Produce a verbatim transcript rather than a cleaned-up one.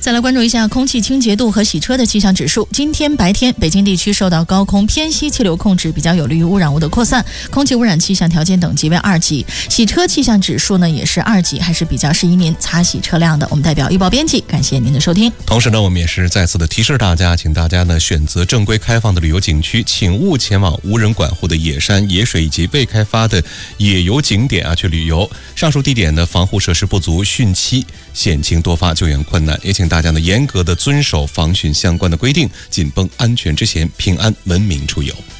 再来关注一下空气清洁度和洗车的气象指数。今天白天，北京地区受到高空偏西气流控制，比较有利于污染物的扩散，空气污染气象条件等级为二级。洗车气象指数呢也是二级，还是比较适宜您擦洗车辆的。我们代表预报编辑感谢您的收听。 同时呢，我们也是再次的提示大家，请大家呢选择正规开放的旅游景区，请勿前往无人管护的野山、野水以及未开发的野游景点啊去旅游。上述地点呢防护设施不足，汛期险情多发，救援困难，也请大家呢严格的遵守防汛相关的规定，紧绷安全之弦，平安文明出游。